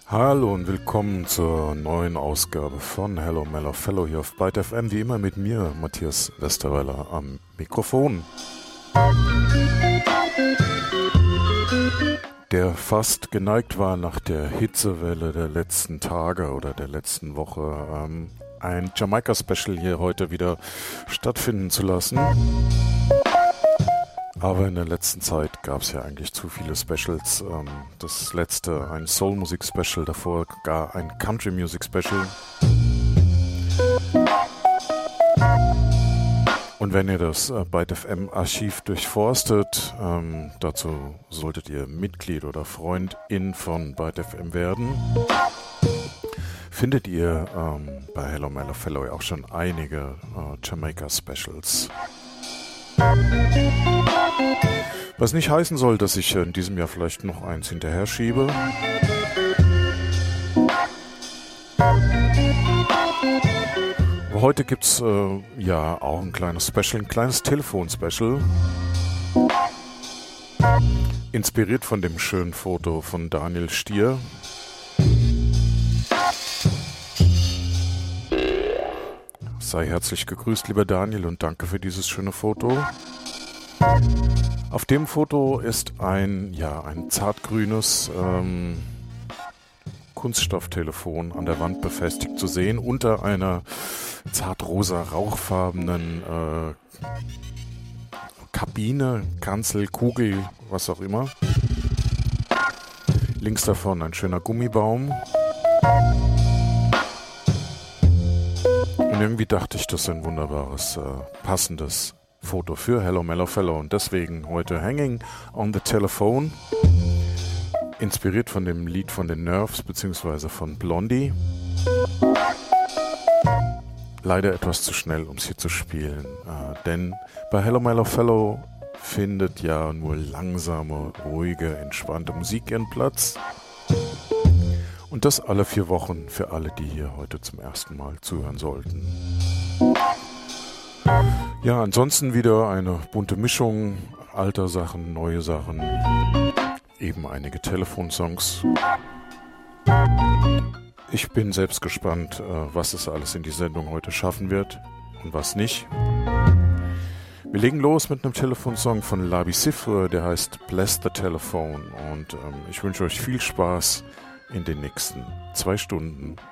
Hallo und willkommen zur neuen Ausgabe von Hello Mellow Fellow hier auf Byte FM, wie immer mit mir, Matthias Westerweiler, am Mikrofon. Der fast geneigt war, nach der Hitzewelle der letzten Tage oder der letzten Woche ein Jamaika-Special hier heute wieder stattfinden zu lassen. Aber in der letzten Zeit gab es ja eigentlich zu viele Specials. Das letzte ein Soul-Musik-Special, davor gar ein Country-Music-Special. Und wenn ihr das Byte FM-Archiv durchforstet, dazu solltet ihr Mitglied oder Freundin von Byte FM werden, findet ihr bei Hello Mellow Fellow auch schon einige Jamaika-Specials. Was nicht heißen soll, dass ich in diesem Jahr vielleicht noch eins hinterher schiebe. Aber heute gibt es ja auch ein kleines Special, ein kleines Telefon-Special. Inspiriert von dem schönen Foto von Daniel Stier. Sei herzlich gegrüßt, lieber Daniel, und danke für dieses schöne Foto. Auf dem Foto ist ein zartgrünes Kunststofftelefon an der Wand befestigt zu sehen, unter einer zartrosa, rauchfarbenen Kabine, Kanzel, Kugel, was auch immer. Links davon ein schöner Gummibaum. Und irgendwie dachte ich, das ist ein wunderbares, passendes Foto für Hello Mellow Fellow. Und deswegen heute Hanging on the Telephone. Inspiriert von dem Lied von den Nerves bzw. von Blondie. Leider etwas zu schnell, um es hier zu spielen. Denn bei Hello Mellow Fellow findet ja nur langsame, ruhige, entspannte Musik ihren Platz. Und das alle 4 Wochen für alle, die hier heute zum ersten Mal zuhören sollten. Ja, ansonsten wieder eine bunte Mischung alter Sachen, neue Sachen, eben einige Telefonsongs. Ich bin selbst gespannt, was es alles in die Sendung heute schaffen wird und was nicht. Wir legen los mit einem Telefonsong von Labi Siffre, der heißt Bless the Telephone, und ich wünsche euch viel Spaß in den nächsten 2 Stunden